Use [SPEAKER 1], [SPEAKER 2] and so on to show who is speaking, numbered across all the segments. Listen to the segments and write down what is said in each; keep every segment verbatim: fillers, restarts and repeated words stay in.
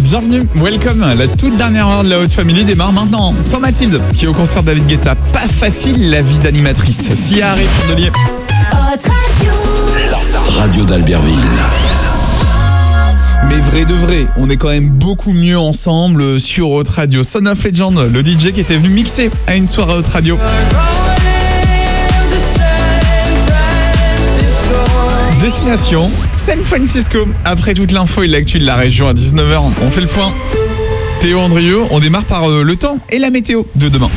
[SPEAKER 1] Bienvenue, welcome. La toute dernière heure de la Haute Family démarre maintenant. Sans Mathilde, qui est au concert de David Guetta. Pas facile la vie d'animatrice. Sia arrive, Chandelier.
[SPEAKER 2] Haute Radio.
[SPEAKER 3] La radio d'Albertville.
[SPEAKER 1] Mais vrai de vrai, on est quand même beaucoup mieux ensemble sur Haute Radio. Son of Legend, le D J qui était venu mixer à une soirée Haute Radio. Destination San Francisco. Après toute l'info et l'actu de la région à dix-neuf heures, on fait le point. Théo Andrieux, on démarre par euh, le temps et la météo de demain.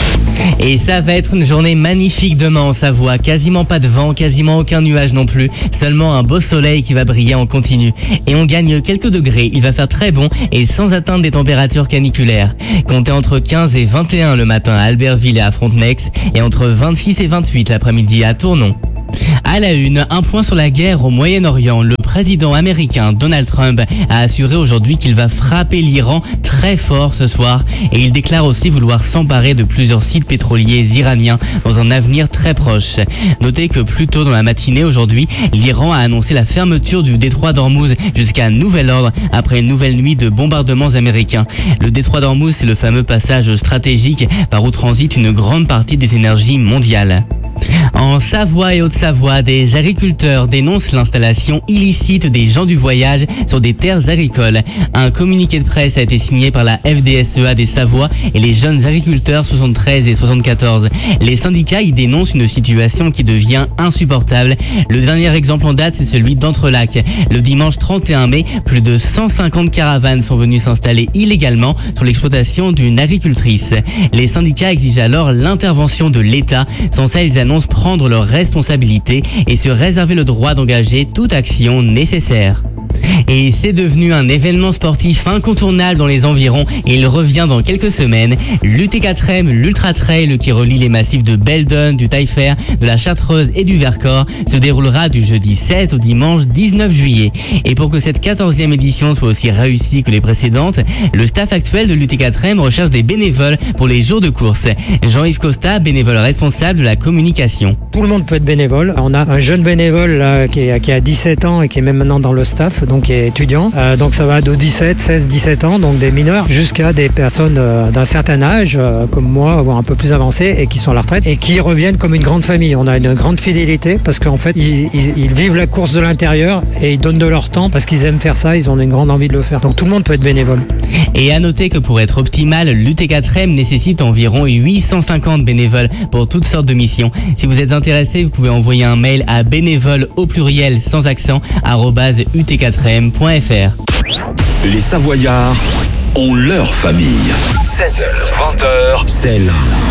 [SPEAKER 4] Et ça va être une journée magnifique demain en Savoie. Quasiment pas de vent, quasiment aucun nuage non plus. Seulement un beau soleil qui va briller en continu. Et on gagne quelques degrés. Il va faire très bon et sans atteindre des températures caniculaires. Comptez entre quinze et vingt et un le matin à Albertville et à Frontenac. Et entre vingt-six et vingt-huit l'après-midi à Tournon. À la une, un point sur la guerre au Moyen-Orient. Le président américain Donald Trump a assuré aujourd'hui qu'il va frapper l'Iran très fort ce soir et il déclare aussi vouloir s'emparer de plusieurs sites pétroliers iraniens dans un avenir très proche. Notez que plus tôt dans la matinée aujourd'hui, l'Iran a annoncé la fermeture du détroit d'Ormuz jusqu'à nouvel ordre après une nouvelle nuit de bombardements américains. Le détroit d'Ormuz, c'est le fameux passage stratégique par où transite une grande partie des énergies mondiales. En Savoie et Haute-Savoie, des agriculteurs dénoncent l'installation illicite des gens du voyage sur des terres agricoles. Un communiqué de presse a été signé par la F D S E A des Savoies et les jeunes agriculteurs soixante-treize et soixante-quatorze. Les syndicats y dénoncent une situation qui devient insupportable. Le dernier exemple en date, c'est celui d'Entrelacs. Le dimanche trente et un mai, plus de cent cinquante caravanes sont venues s'installer illégalement sur l'exploitation d'une agricultrice. Les syndicats exigent alors l'intervention de l'État. Sans ça, ils annoncent prendre leurs responsabilités et se réserver le droit d'engager toute action nécessaire. Et c'est devenu un événement sportif incontournable dans les environs et il revient dans quelques semaines. L'U T quatre M, l'Ultra Trail qui relie les massifs de Beldon, du Taillefer, de la Chartreuse et du Vercors se déroulera du jeudi sept au dimanche dix-neuf juillet. Et pour que cette quatorzième édition soit aussi réussie que les précédentes, le staff actuel de l'U T quatre M recherche des bénévoles pour les jours de course. Jean-Yves Costa, bénévole responsable de la communication.
[SPEAKER 5] Tout le monde peut être bénévole. On a un jeune bénévole là, qui, est, qui a dix-sept ans et qui est même maintenant dans le staff, donc qui est étudiant. Euh, donc ça va de dix-sept, seize, dix-sept ans, donc des mineurs, jusqu'à des personnes euh, d'un certain âge, euh, comme moi, voire un peu plus avancées, et qui sont à la retraite, et qui reviennent comme une grande famille. On a une grande fidélité, parce qu'en fait, ils, ils, ils vivent la course de l'intérieur, et ils donnent de leur temps, parce qu'ils aiment faire ça, ils ont une grande envie de le faire. Donc tout le monde peut être bénévole.
[SPEAKER 4] Et à noter que pour être optimal, l'U T quatre M nécessite environ huit cent cinquante bénévoles pour toutes sortes de missions. Si vous êtes intéressé, vous pouvez envoyer un mail à bénévoles au pluriel sans accent arobase u t quatre m point f r.
[SPEAKER 3] Les Savoyards ont leur famille. seize heures, vingt heures, c'est là.